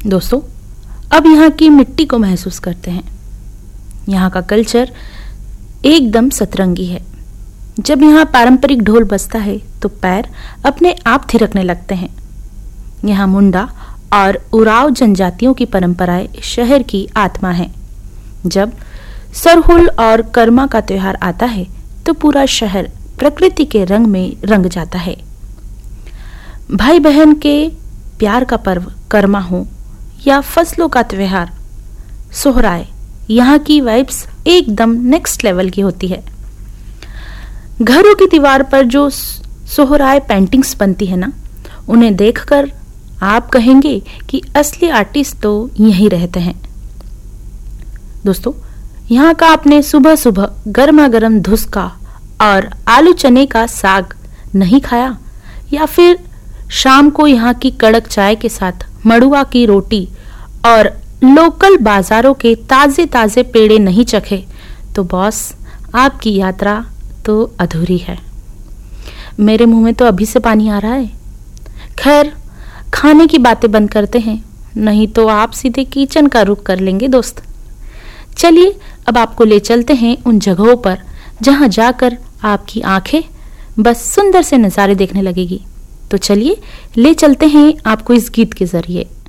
दोस्तों, अब यहाँ की मिट्टी को महसूस करते हैं। यहाँ का कल्चर एकदम सतरंगी है। जब यहाँ पारंपरिक ढोल बजता है तो पैर अपने आप थिरकने लगते हैं। यहाँ मुंडा और उराव जनजातियों की परंपराएं शहर की आत्मा है। जब सरहुल और कर्मा का त्योहार आता है तो पूरा शहर प्रकृति के रंग में रंग जाता है। भाई बहन के प्यार का पर्व कर्मा हो या फसलों का त्योहार सोहराय, यहाँ की वाइब्स एकदम नेक्स्ट लेवल की होती है। घरों की दीवार पर जो सोहराय पेंटिंग्स बनती है ना, उन्हें देखकर आप कहेंगे कि असली आर्टिस्ट तो यहीं रहते हैं। दोस्तों, यहाँ का आपने सुबह सुबह गर्मा गर्म धुसका और आलू चने का साग नहीं खाया, या फिर शाम को यहाँ की कड़क चाय के साथ मड़ुआ की रोटी और लोकल बाजारों के ताजे ताजे पेड़े नहीं चखे, तो बॉस आपकी यात्रा तो अधूरी है। मेरे मुंह में तो अभी से पानी आ रहा है। खैर, खाने की बातें बंद करते हैं, नहीं तो आप सीधे किचन का रुख कर लेंगे दोस्त। चलिए अब आपको ले चलते हैं उन जगहों पर जहां जाकर आपकी आंखें बस सुंदर से नज़ारे देखने लगेगी। तो चलिए ले चलते हैं आपको इस गीत के जरिए।